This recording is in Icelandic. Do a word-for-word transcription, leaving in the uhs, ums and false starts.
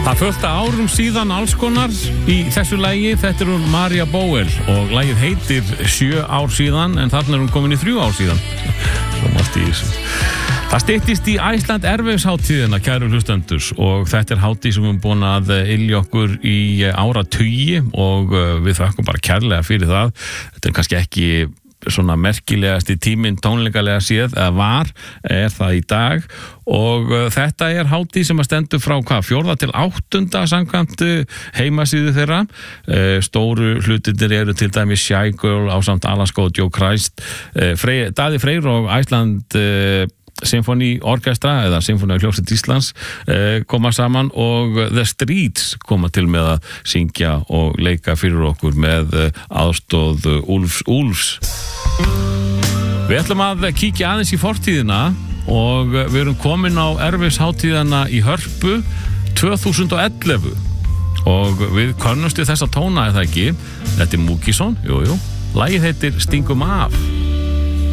Það fullt af árum síðan alls konar í þessu lagi. Þetta er hún Maria Bóel og lagið heitir sjö ár síðan, en þarna er hún komin í þrjú ár síðan. Það styttist í Iceland Airwaves hátíðina, kæru hlustendur, og þetta er hátíð sem við erum búin að ylja okkur í áratugi og við þökkum bara kærlega fyrir það. Þetta er kannski ekki svona merkilegasti tíminn tónleikalega séð, eða var, er það í dag, og uh, þetta er hátíð sem að stendur frá hvað, fjórða til áttunda samkvæmt heimasíðu þeirra. uh, stóru hlutirnir eru til dæmis Shy Girl ásamt Alaska og Joe Christ, uh, Frey, Daði Freyr og Iceland uh, Symphony Orchestra eða Symphony Hljómsveit Íslands eh, koma saman, og The Streets koma til með að syngja og leika fyrir okkur með eh, aðstóð Úlfs Úlfs. Við ætlum að kíkja aðeins í fortíðina og við erum komin á Airwaves hátíðana í Hörpu tvö þúsund og ellefu og við könnumst við þessa tóna, er það ekki? Þetta er Múkisson, jú, jú. Lagið heitir Stingum af.